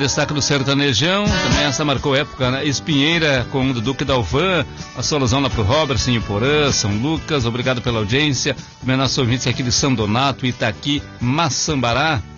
destaque do Sertanejão, também essa marcou época, né? Espinheira com o Duque Dalvan, a sua alusão lá pro Robertson em Porã, São Lucas, obrigado pela audiência, também nossos ouvintes aqui de São Donato, Itaqui, Maçambará.